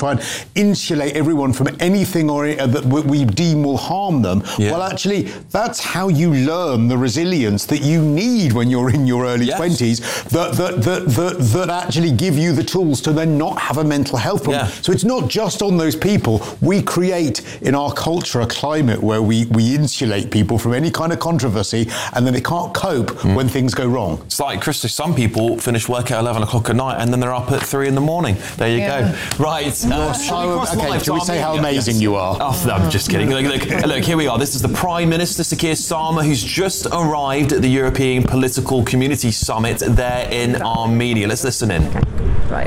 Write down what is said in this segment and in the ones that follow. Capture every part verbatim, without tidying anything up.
try and insulate everyone from anything or uh, that we deem will harm them. Yeah. Well, actually, that's how you learn the resilience that you need when you're in your early yes. twenties, that, that, that, that, that actually give you the tools to then not have a mental health problem. Yeah. So it's not just on those people. We create in our culture a climate where we, we insulate people from any kind of controversy, and then they can't cope mm. when things go wrong. It's like, Christy, some people finish work at eleven o'clock at night and then they're up at three in the morning. There you yeah. go. Right. Uh, so, okay, shall we say how amazing yes. you are? Oh, no, I'm just kidding. Look, look, look, here we are. This is the Prime Minister, Sir Keir Starmer, who's just arrived at the European Political Community Summit there in Armenia. Let's listen in. Right.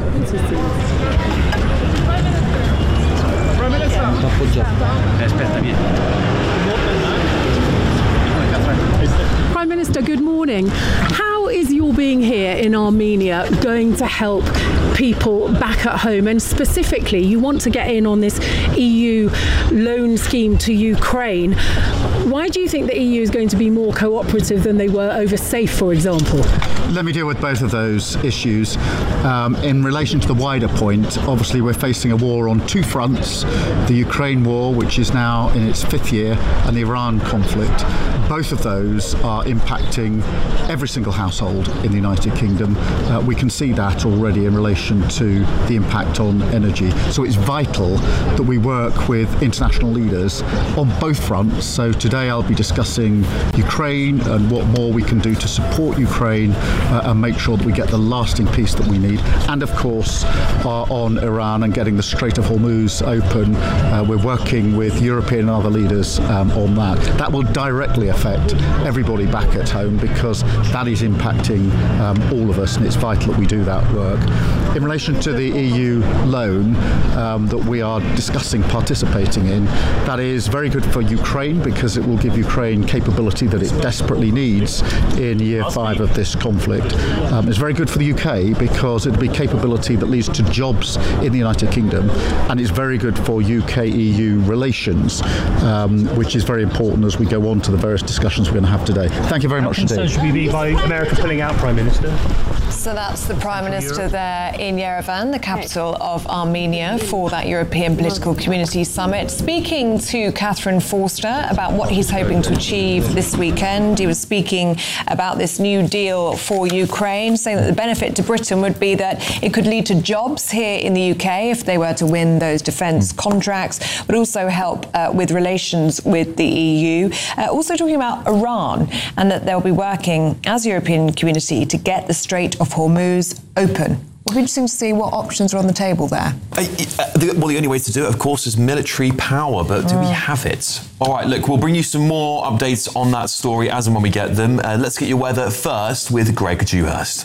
Prime Minister, good morning. How is your being here in Armenia going to help people back at home? And specifically, you want to get in on this E U loan scheme to Ukraine. Why do you think the E U is going to be more cooperative than they were over SAFE, for example? Let me deal with both of those issues. Um, in relation to the wider point, obviously we're facing a war on two fronts, the Ukraine war, which is now in its fifth year, and the Iran conflict. Both of those are impacting every single household in the United Kingdom. Uh, we can see that already in relation to the impact on energy. So it's vital that we work with international leaders on both fronts. So today I'll be discussing Ukraine and what more we can do to support Ukraine uh, and make sure that we get the lasting peace that we need. And of course uh, on Iran and getting the Strait of Hormuz open. Uh, we're working with European and other leaders um, on that. That will directly affect everybody back at home because that is impacting um, all of us, and it's vital that we do that work. In relation to the E U loan um, that we are discussing participating in, that is very good for Ukraine because it will give Ukraine capability that it desperately needs in year five of this conflict. Um, it's very good for the U K because it'll be capability that leads to jobs in the United Kingdom, and it's very good for U K E U relations, um, which is very important as we go on to the various discussions we're going to have today. Thank you very much indeed. How concerned should we be by America pulling out, Prime Minister? So that's the Prime Minister there in Yerevan, the capital of Armenia, for that European Political Community Summit, speaking to Catherine Forster about what he's hoping to achieve this weekend. He was speaking about this new deal for Ukraine, saying that the benefit to Britain would be that it could lead to jobs here in the U K if they were to win those defence contracts, but also help uh, with relations with the E U. Uh, also talking about Iran and that they'll be working as a European community to get the Strait of Hormuz open. It'll be interesting to see what options are on the table there. Uh, the, well, the only way to do it, of course, is military power, but do mm. we have it? All right, look, we'll bring you some more updates on that story as and when we get them. Uh, let's get your weather first with Greg Dewhurst.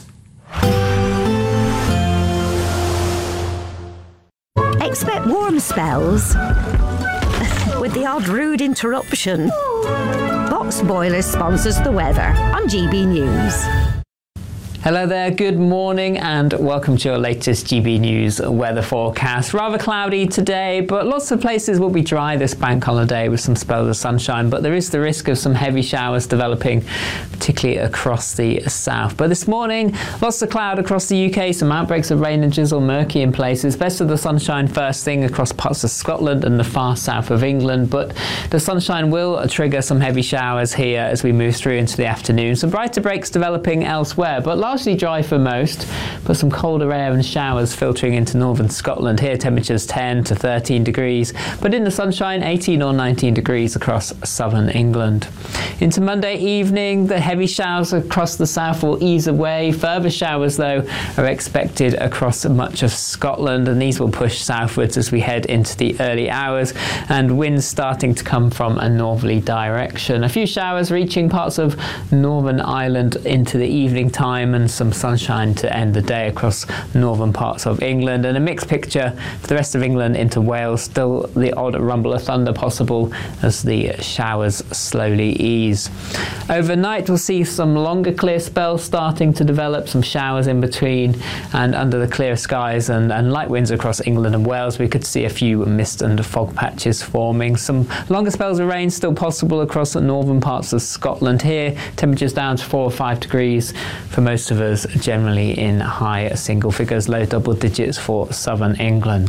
Expect warm spells with the odd rude interruption. Box Boilers sponsors the weather on G B News. Hello there, good morning and welcome to your latest G B News weather forecast. Rather cloudy today, but lots of places will be dry this bank holiday with some spells of sunshine, but there is the risk of some heavy showers developing, particularly across the south. But this morning, lots of cloud across the U K, some outbreaks of rain and drizzle, murky in places. Best of the sunshine first thing across parts of Scotland and the far south of England, but the sunshine will trigger some heavy showers here as we move through into the afternoon. Some brighter breaks developing elsewhere, but largely Largely dry for most, but some colder air and showers filtering into northern Scotland. Here temperatures ten to thirteen degrees, but in the sunshine eighteen or nineteen degrees across southern England. Into Monday evening, the heavy showers across the south will ease away. Further showers, though, are expected across much of Scotland, and these will push southwards as we head into the early hours, and winds starting to come from a northerly direction. A few showers reaching parts of Northern Ireland into the evening time, and some sunshine to end the day across northern parts of England, and a mixed picture for the rest of England into Wales. Still the odd rumble of thunder possible as the showers slowly ease. Overnight we'll see some longer clear spells starting to develop, some showers in between, and under the clear skies and, and light winds across England and Wales we could see a few mist and fog patches forming. Some longer spells of rain still possible across the northern parts of Scotland. Here temperatures down to four or five degrees for most of us, generally in high single figures, low double digits for southern England.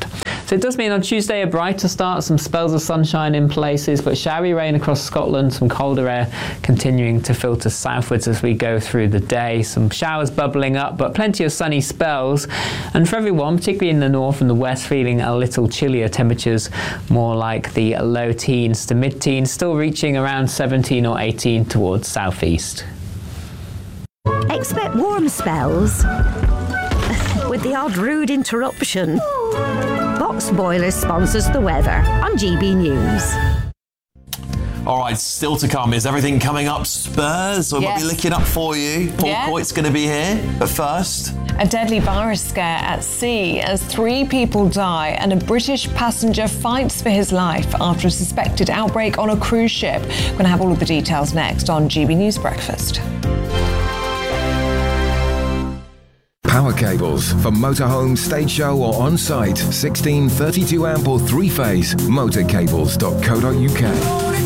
So it does mean on Tuesday a brighter start, some spells of sunshine in places, but showery rain across Scotland, some colder air continuing to filter southwards as we go through the day. Some showers bubbling up, but plenty of sunny spells. And for everyone, particularly in the north and the west, feeling a little chillier, temperatures more like the low teens to mid-teens, still reaching around seventeen or eighteen towards southeast. Expect warm spells with the odd rude interruption. Box Boilers sponsors the weather on G B News. All right, still to come. Is everything coming up Spurs? Or Yes. might be looking up for you. Paul Yeah. Coyte's going to be here. But first, A deadly virus scare at sea as three people die and a British passenger fights for his life after a suspected outbreak on a cruise ship. We're going to have all of the details next on G B News Breakfast. Power cables for motorhome, stage show or on-site. sixteen thirty-two amp or three-phase. motorcables dot co dot uk.